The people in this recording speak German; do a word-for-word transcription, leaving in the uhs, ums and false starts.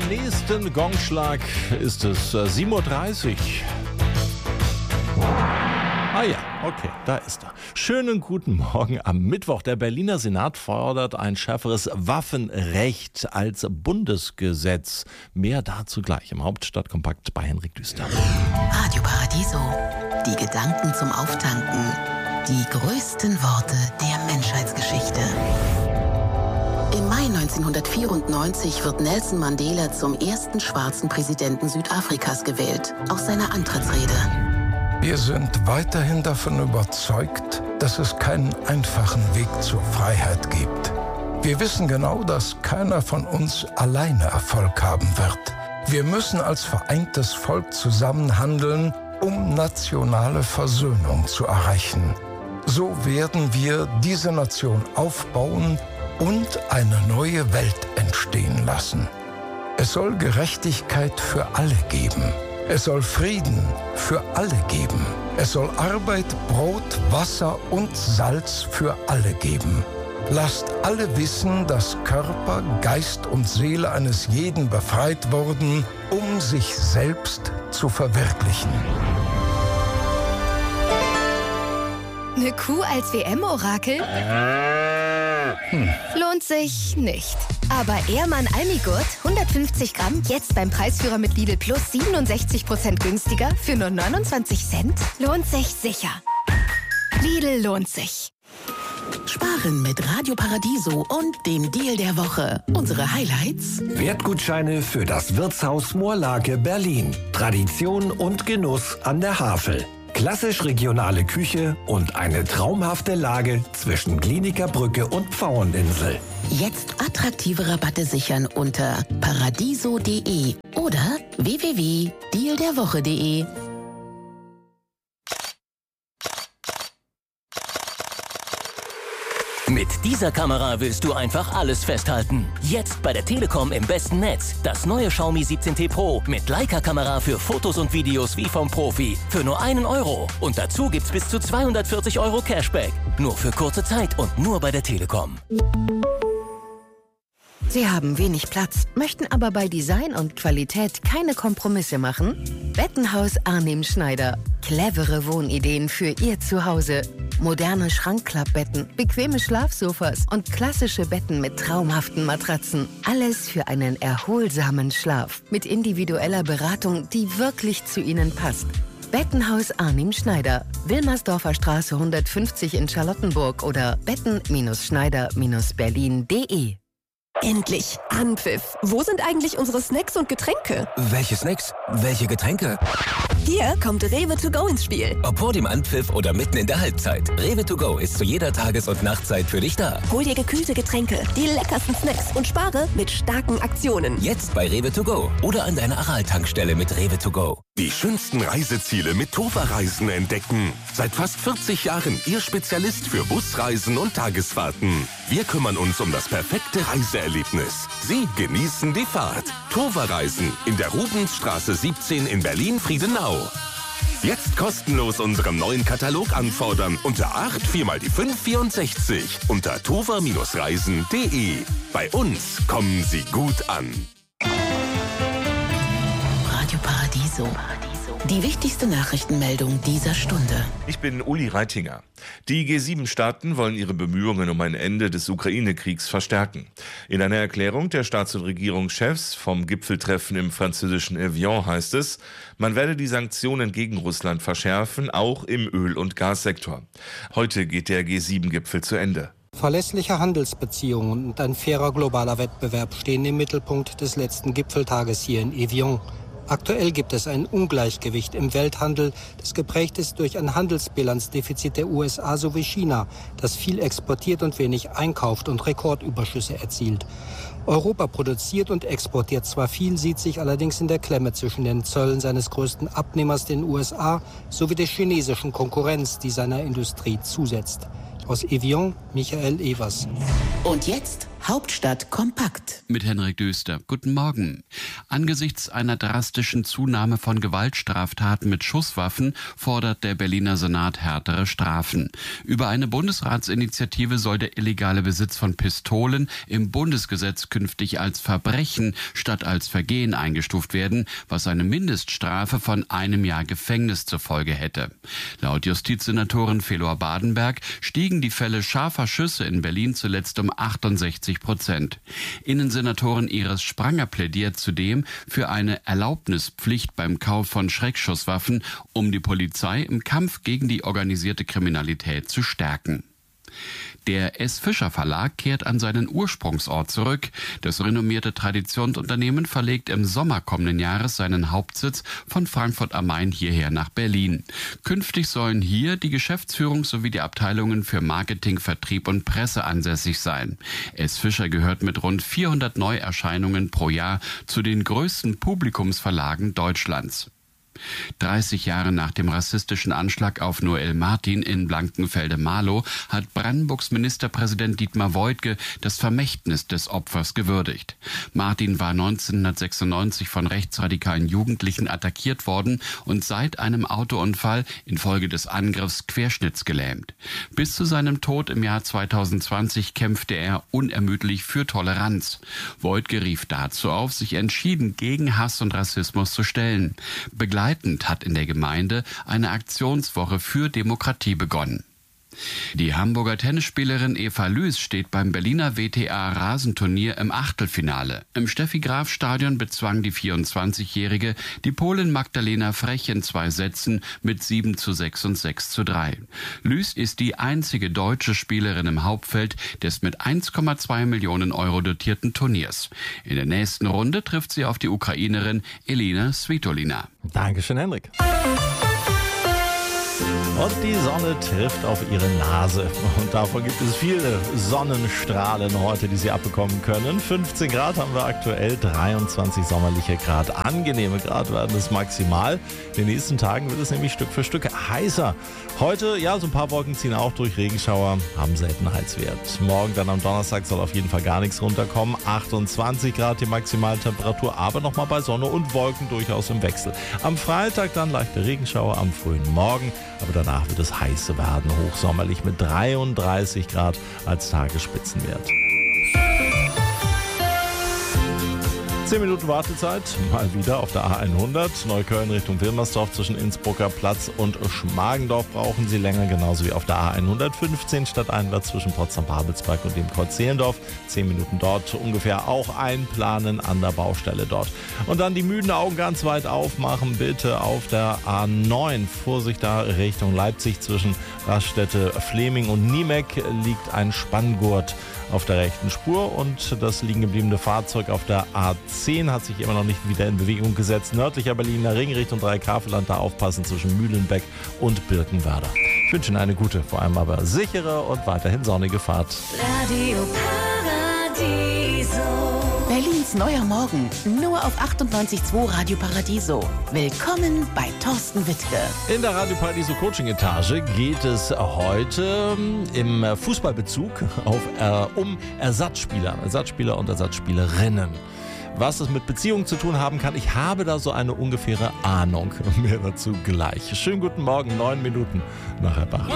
nächsten Gongschlag ist es äh, sieben Uhr dreißig. Ah ja, okay, da ist er. Schönen guten Morgen am Mittwoch. Der Berliner Senat fordert ein schärferes Waffenrecht als Bundesgesetz. Mehr dazu gleich im Hauptstadtkompakt bei Henrik Düster. Radio Paradiso. Die Gedanken zum Auftanken. Die größten Worte der Menschheitsgeschichte. Im Mai neunzehnhundertvierundneunzig wird Nelson Mandela zum ersten schwarzen Präsidenten Südafrikas gewählt. Aus seiner Antrittsrede. Wir sind weiterhin davon überzeugt, dass es keinen einfachen Weg zur Freiheit gibt. Wir wissen genau, dass keiner von uns alleine Erfolg haben wird. Wir müssen als vereintes Volk zusammenhandeln, um nationale Versöhnung zu erreichen. So werden wir diese Nation aufbauen und eine neue Welt entstehen lassen. Es soll Gerechtigkeit für alle geben. Es soll Frieden für alle geben. Es soll Arbeit, Brot, Wasser und Salz für alle geben. Lasst alle wissen, dass Körper, Geist und Seele eines jeden befreit wurden, um sich selbst zu verwirklichen. Eine Kuh als W M-Orakel? Hm. Lohnt sich nicht. Aber Ehrmann Almigurt, hundertfünfzig Gramm, jetzt beim Preisführer mit Lidl Plus siebenundsechzig Prozent günstiger für nur neunundzwanzig Cent? Lohnt sich sicher. Lidl lohnt sich. Sparen mit Radio Paradiso und dem Deal der Woche. Unsere Highlights: Wertgutscheine für das Wirtshaus Moorlake Berlin. Tradition und Genuss an der Havel. Klassisch regionale Küche und eine traumhafte Lage zwischen Klinikerbrücke und Pfaueninsel. Jetzt attraktive Rabatte sichern unter paradiso punkt de oder w w w punkt deal der woche punkt de. Mit dieser Kamera willst du einfach alles festhalten. Jetzt bei der Telekom im besten Netz. Das neue Xiaomi siebzehn T Pro mit Leica-Kamera für Fotos und Videos wie vom Profi. Für nur einen Euro. Und dazu gibt's bis zu zweihundertvierzig Euro Cashback. Nur für kurze Zeit und nur bei der Telekom. Sie haben wenig Platz, möchten aber bei Design und Qualität keine Kompromisse machen? Bettenhaus Arnim Schneider. Clevere Wohnideen für Ihr Zuhause. Moderne Schrankklappbetten, bequeme Schlafsofas und klassische Betten mit traumhaften Matratzen. Alles für einen erholsamen Schlaf. Mit individueller Beratung, die wirklich zu Ihnen passt. Bettenhaus Arnim Schneider. Wilmersdorfer Straße hundertfünfzig in Charlottenburg oder betten Schneider Berlin punkt de. Endlich Anpfiff. Wo sind eigentlich unsere Snacks und Getränke? Welche Snacks? Welche Getränke? Hier kommt Rewe to go ins Spiel. Ob vor dem Anpfiff oder mitten in der Halbzeit. Rewe to go ist zu jeder Tages- und Nachtzeit für dich da. Hol dir gekühlte Getränke, die leckersten Snacks und spare mit starken Aktionen. Jetzt bei Rewe to go oder an deiner Aral-Tankstelle mit Rewe to go. Die schönsten Reiseziele mit Tova Reisen entdecken. Seit fast vierzig Jahren Ihr Spezialist für Busreisen und Tagesfahrten. Wir kümmern uns um das perfekte Reiseerlebnis. Sie genießen die Fahrt. Tova Reisen in der Rubensstraße siebzehn in Berlin-Friedenau. Jetzt kostenlos unseren neuen Katalog anfordern unter acht vier mal die fünf vierundsechzig unter tova Reisen punkt de. Bei uns kommen Sie gut an. Radio Paradiso. Die wichtigste Nachrichtenmeldung dieser Stunde. Ich bin Uli Reitinger. Die G sieben Staaten wollen ihre Bemühungen um ein Ende des Ukraine-Kriegs verstärken. In einer Erklärung der Staats- und Regierungschefs vom Gipfeltreffen im französischen Evian heißt es, man werde die Sanktionen gegen Russland verschärfen, auch im Öl- und Gassektor. Heute geht der G sieben Gipfel zu Ende. Verlässliche Handelsbeziehungen und ein fairer globaler Wettbewerb stehen im Mittelpunkt des letzten Gipfeltages hier in Evian. Aktuell gibt es ein Ungleichgewicht im Welthandel, das geprägt ist durch ein Handelsbilanzdefizit der U S A sowie China, das viel exportiert und wenig einkauft und Rekordüberschüsse erzielt. Europa produziert und exportiert zwar viel, sieht sich allerdings in der Klemme zwischen den Zöllen seines größten Abnehmers, den U S A, sowie der chinesischen Konkurrenz, die seiner Industrie zusetzt. Aus Evian, Michael Evers. Und jetzt Hauptstadt kompakt. Mit Henrik Döster. Guten Morgen. Angesichts einer drastischen Zunahme von Gewaltstraftaten mit Schusswaffen fordert der Berliner Senat härtere Strafen. Über eine Bundesratsinitiative soll der illegale Besitz von Pistolen im Bundesgesetz künftig als Verbrechen statt als Vergehen eingestuft werden, was eine Mindeststrafe von einem Jahr Gefängnis zur Folge hätte. Laut Justizsenatorin Felor Badenberg stiegen die Fälle scharfer Schüsse in Berlin zuletzt um achtundsechzig Prozent. Innensenatorin Iris Spranger plädiert zudem für eine Erlaubnispflicht beim Kauf von Schreckschusswaffen, um die Polizei im Kampf gegen die organisierte Kriminalität zu stärken. Der S. Fischer Verlag kehrt an seinen Ursprungsort zurück. Das renommierte Traditionsunternehmen verlegt im Sommer kommenden Jahres seinen Hauptsitz von Frankfurt am Main hierher nach Berlin. Künftig sollen hier die Geschäftsführung sowie die Abteilungen für Marketing, Vertrieb und Presse ansässig sein. S. Fischer gehört mit rund vierhundert Neuerscheinungen pro Jahr zu den größten Publikumsverlagen Deutschlands. dreißig Jahre nach dem rassistischen Anschlag auf Noel Martin in Blankenfelde-Marlow hat Brandenburgs Ministerpräsident Dietmar Woidke das Vermächtnis des Opfers gewürdigt. Martin war neunzehnhundertsechsundneunzig von rechtsradikalen Jugendlichen attackiert worden und seit einem Autounfall infolge des Angriffs querschnittsgelähmt. Bis zu seinem Tod im Jahr zweitausendzwanzig kämpfte er unermüdlich für Toleranz. Woidke rief dazu auf, sich entschieden gegen Hass und Rassismus zu stellen. Begleitend hat in der Gemeinde eine Aktionswoche für Demokratie begonnen. Die Hamburger Tennisspielerin Eva Lüß steht beim Berliner W T A-Rasenturnier im Achtelfinale. Im Steffi-Graf-Stadion bezwang die vierundzwanzigjährige die Polin Magdalena Frech in zwei Sätzen mit sieben zu sechs und sechs zu drei. Lüß ist die einzige deutsche Spielerin im Hauptfeld des mit eins Komma zwei Millionen Euro dotierten Turniers. In der nächsten Runde trifft sie auf die Ukrainerin Elina Svitolina. Dankeschön, Henrik. Und die Sonne trifft auf ihre Nase. Und davon gibt es viele Sonnenstrahlen heute, die Sie abbekommen können. fünfzehn Grad haben wir aktuell, dreiundzwanzig sommerliche Grad. Angenehme Grad werden es maximal. In den nächsten Tagen wird es nämlich Stück für Stück heißer. Heute, ja, so ein paar Wolken ziehen auch durch, Regenschauer, haben Seltenheitswert. Morgen dann am Donnerstag soll auf jeden Fall gar nichts runterkommen. achtundzwanzig Grad die Maximaltemperatur, aber nochmal bei Sonne und Wolken durchaus im Wechsel. Am Freitag dann leichte Regenschauer am frühen Morgen, aber danach wird es heiße werden, hochsommerlich mit dreiunddreißig Grad als Tagesspitzenwert. zehn Minuten Wartezeit, mal wieder auf der A hundert. Neukölln Richtung Wilmersdorf zwischen Innsbrucker Platz und Schmargendorf brauchen Sie länger, genauso wie auf der A hundertfünfzehn stadteinwärts zwischen Potsdam-Babelsberg und dem Kreuz Zehlendorf. zehn Minuten dort ungefähr auch einplanen an der Baustelle dort. Und dann die müden Augen ganz weit aufmachen, bitte auf der A neun. Vorsicht da Richtung Leipzig zwischen Raststätte Fleming und Niemek liegt ein Spanngurt auf der rechten Spur und das liegen gebliebene Fahrzeug auf der A zehn hat sich immer noch nicht wieder in Bewegung gesetzt. Nördlicher Berliner Ring Richtung Dreikafeland, da aufpassen zwischen Mühlenbeck und Birkenwerder. Ich wünsche Ihnen eine gute, vor allem aber sichere und weiterhin sonnige Fahrt. Radio Paradiso. Berlins neuer Morgen, nur auf achtundneunzig Komma zwei Radio Paradiso. Willkommen bei Thorsten Wittke. In der Radio Paradiso Coaching-Etage geht es heute im Fußballbezug auf, äh, um Ersatzspieler, Ersatzspieler und Ersatzspielerinnen. Was es mit Beziehungen zu tun haben kann, ich habe da so eine ungefähre Ahnung. Mehr dazu gleich. Schönen guten Morgen, neun Minuten nach Herbach.